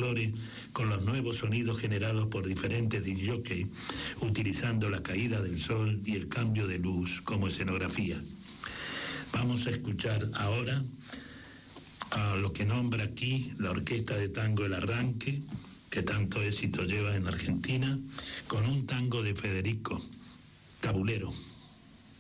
folclore con los nuevos sonidos generados por diferentes discjockeys, utilizando la caída del sol y el cambio de luz como escenografía. Vamos a escuchar ahora a lo que nombra aquí la Orquesta de Tango El Arranque, que tanto éxito lleva en Argentina, con un tango de Federico, Tabulero.